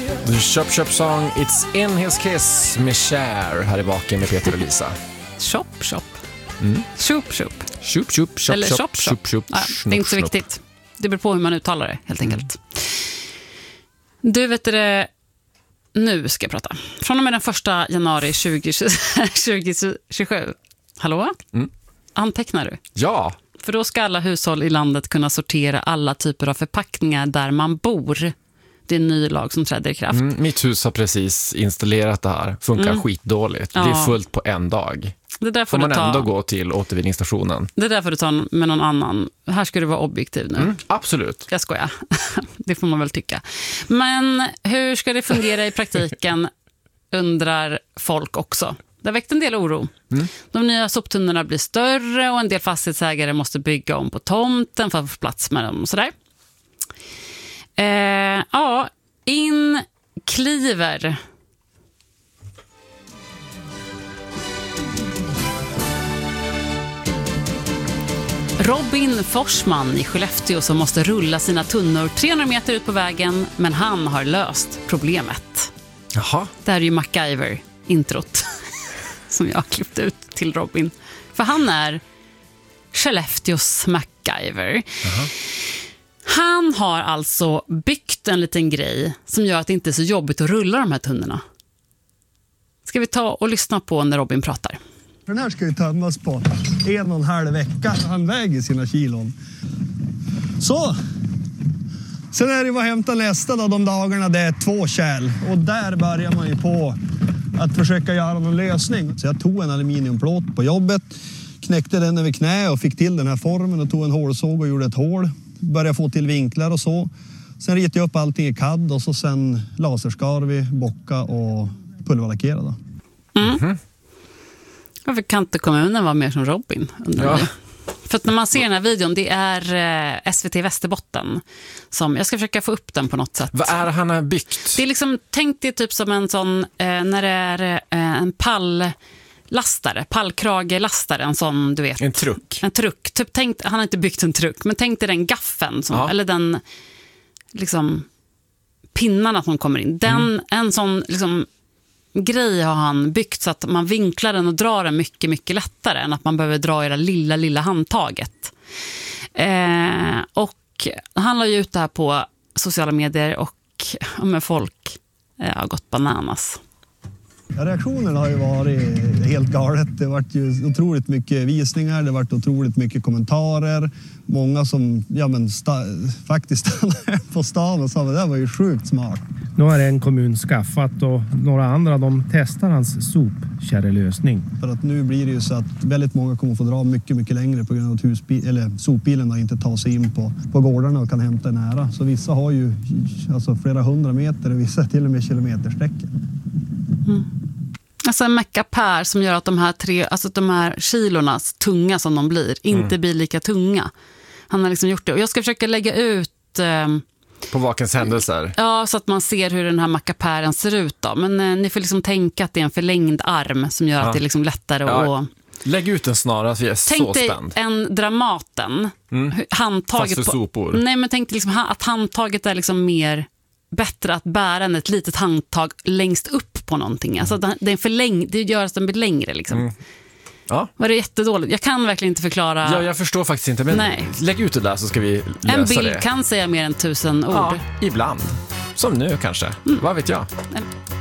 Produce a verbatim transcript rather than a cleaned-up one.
The Chop Chop Song It's in his kiss med Cher här i baken med Peter och Lisa. Chop Chop. Mm. Chop Chop. Chop Chop Chop Eller Chop Chop. Chop. Ja, det är inte så viktigt. Det beror på hur man uttalar det, helt enkelt. Mm. Du, vet det, nu ska jag prata. Från och med den första januari tjugo tjugosju. Hallå? Mm. Antecknar du? Ja. För då ska alla hushåll i landet kunna sortera alla typer av förpackningar där man bor. Det är en ny lag som träder i kraft. Mm, mitt hus har precis installerat det här. Funkar mm. skitdåligt. Ja. Det är fullt på en dag. Det där får, får man ta... ändå gå till återvinningsstationen. Det där får du ta med någon annan. Här ska du vara objektiv nu. Mm, absolut. Jag skojar. Det får man väl tycka. Men hur ska det fungera i praktiken, undrar folk också. Det har väckt en del oro. Mm. De nya soptunnorna blir större och en del fastighetsägare måste bygga om på tomten för att få plats med dem och sådär. Eh, ja, in kliver Robin Forsman i Skellefteå som måste rulla sina tunnor trehundra meter ut på vägen, men han har löst problemet. Jaha. Det här är ju MacGyver-introt som jag har klippt ut till Robin. För han är Skellefteås MacGyver. Jaha. Han har alltså byggt en liten grej som gör att det inte är så jobbigt att rulla de här tunnorna. Ska vi ta och lyssna på när Robin pratar? Den här ska ju tömmas på en och en halv vecka. Han väger sina kilon. Så. Sen är det vad hämta nästa då, de dagarna det är två kärl. Och där börjar man ju på att försöka göra någon lösning. Så jag tog en aluminiumplåt på jobbet. Knäckte den över knä och fick till den här formen och tog en hålsåg och gjorde ett hål. Började få till vinklar och så. Sen ritade jag upp allting i C A D och så sen laserskar vi, bocka och pulverlackerade. Mm. Mm. Varför kan inte kommunen vara mer som Robin? Ja. För att när man ser den här videon, det är eh, S V T Västerbotten som, jag ska försöka få upp den på något sätt. Vad är det han har byggt? Det är liksom, tänk dig typ som en sån, eh, när det är eh, en palllastare, pallkragelastare, en sån, du vet. En truck. En truck. Typ, tänk, han har inte byggt en truck, men tänk dig den gaffen, som, ja. eller den liksom pinnarna som kommer in. Den, mm. en sån liksom grej har han byggt så att man vinklar den och drar den mycket, mycket lättare än att man behöver dra i det lilla, lilla handtaget. Eh, och han la ju ut det här på sociala medier och ja, med folk eh, har gått bananas. Ja, reaktionerna har ju varit helt galet. Det har varit ju otroligt mycket visningar, det har varit otroligt mycket kommentarer. Många som ja, men sta- faktiskt stannade på stan och sa att det där var ju sjukt smart. Nu har en kommun skaffat och några andra de testar hans sopkärrelösning. För att nu blir det ju så att väldigt många kommer få dra mycket, mycket längre på grund av att husbil, eller sopbilen inte tar sig in på, på gårdarna och kan hämta nära. Så vissa har ju alltså, flera hundra meter och vissa till och med kilometersträckor. Mm. Alltså en Macapär som gör att de här tre, alltså de här kilornas tunga som de blir, inte mm. blir lika tunga. Han har liksom gjort det. Och jag ska försöka lägga ut eh, på Vakens händelser. Ja, så att man ser hur den här Macapären ser ut då. Men eh, ni får liksom tänka att det är en förlängd arm som gör ja. att det är liksom lättare ja. att... Lägg ut den snarare, att vi är tänk så spänd. Tänk dig en Dramaten. Mm. Handtaget fast för på, sopor. Nej, men tänk dig liksom att handtaget är liksom mer bättre att bära än ett litet handtag längst upp på någonting. Alltså det, är förläng, det gör att den blir längre liksom. Mm. Ja. Var det jättedåligt? Jag kan verkligen inte förklara. Ja, jag förstår faktiskt inte, men Nej. lägg ut det där så ska vi lösa det. En bild det. kan säga mer än tusen ord. Ja, ibland. Som nu kanske. Mm. Vad vet jag?